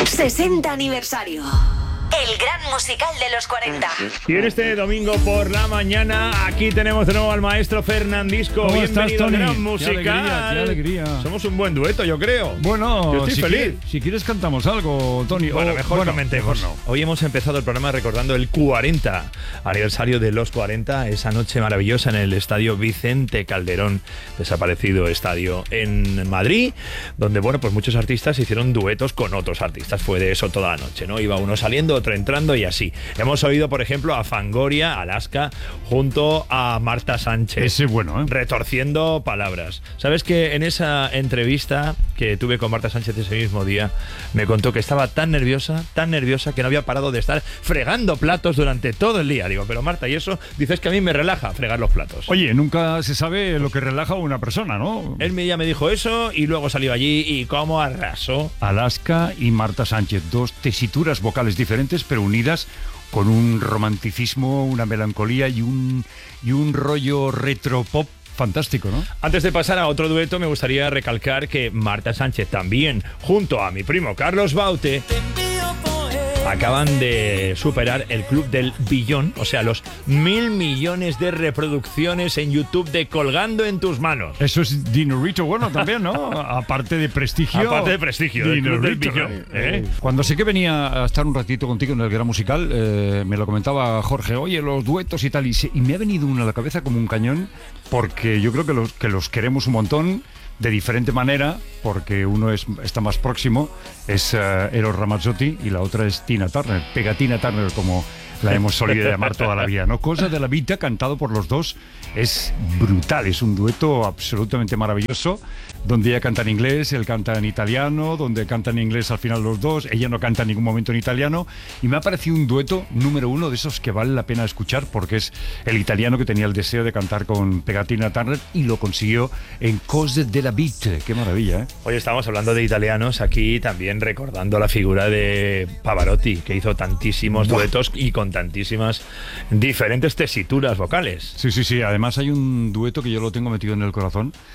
60 aniversario. El gran musical de los 40. Y en este domingo por la mañana, aquí tenemos de nuevo al maestro Fernandisco. ¿Cómo Bienvenido estás, Tony? al gran musical. Qué alegría. Somos un buen dueto, yo creo. Bueno, yo estoy feliz. Si quieres cantamos algo, Tony. Bueno, mejor comentemos. Mejor no. Hoy hemos empezado el programa recordando el 40 aniversario de los 40, esa noche maravillosa en el estadio Vicente Calderón, desaparecido estadio en Madrid, donde, bueno, pues muchos artistas hicieron duetos con otros artistas. Fue de eso toda la noche, ¿no? Iba uno saliendo, otro entrando y así. Hemos oído, por ejemplo, a Fangoria, Alaska, junto a Marta Sánchez. Ese bueno, ¿eh? Retorciendo palabras. ¿Sabes que en esa entrevista que tuve con Marta Sánchez ese mismo día, me contó que estaba tan nerviosa, que no había parado de estar fregando platos durante todo el día? Digo, pero Marta, ¿y eso? Dices que a mí me relaja fregar los platos. Oye, nunca se sabe lo que relaja a una persona, ¿no? Él ya me dijo eso y luego salió allí y cómo arrasó. Alaska y Marta Sánchez, dos tesituras vocales diferentes pero unidas con un romanticismo, una melancolía y un rollo retropop fantástico, ¿no? Antes de pasar a otro dueto, me gustaría recalcar que Marta Sánchez también, junto a mi primo Carlos Baute, acaban de superar el club del billón, o sea, los 1.000 millones de reproducciones en YouTube de Colgando en tus manos. Eso es dinerito bueno también, ¿no? Aparte de prestigio. Aparte de prestigio, el club del billón. Cuando sé que venía a estar un ratito contigo en el Gran Musical, me lo comentaba Jorge, oye, los duetos y tal, y me ha venido uno a la cabeza como un cañón, porque yo creo que los queremos un montón, de diferente manera, porque uno está más próximo, es Eros Ramazzotti, y la otra es Tina Turner, Pegatina Turner, como la hemos solido llamar toda la vida, ¿no? Cosa de la vida, cantado por los dos, es brutal, es un dueto absolutamente maravilloso, donde ella canta en inglés, él canta en italiano, donde canta en inglés al final los dos, ella no canta en ningún momento en italiano, y me ha parecido un dueto número uno de esos que vale la pena escuchar, porque es el italiano que tenía el deseo de cantar con Pegatina Turner, y lo consiguió en Cose della Vita. Qué maravilla, ¿eh? Hoy estamos hablando de italianos, aquí también recordando la figura de Pavarotti, que hizo tantísimos duetos y con tantísimas diferentes tesituras vocales. Sí, además hay un dueto que yo lo tengo metido en el corazón,